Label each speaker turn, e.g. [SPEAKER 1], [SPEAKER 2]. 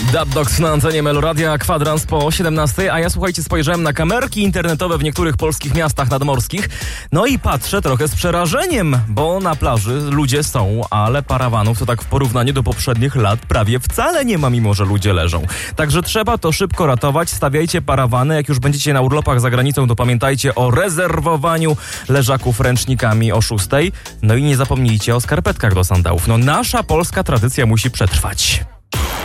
[SPEAKER 1] Dub Dogs na antenie Meloradia, kwadrans po 17, a ja słuchajcie, spojrzałem na kamerki internetowe w niektórych polskich miastach nadmorskich, no i patrzę trochę z przerażeniem, bo na plaży ludzie są, ale parawanów to tak w porównaniu do poprzednich lat prawie wcale nie ma, mimo że ludzie leżą. Także trzeba to szybko ratować, stawiajcie parawany, jak już będziecie na urlopach za granicą, to pamiętajcie o rezerwowaniu leżaków ręcznikami o 6. No i nie zapomnijcie o skarpetkach do sandałów. No nasza polska tradycja musi przetrwać.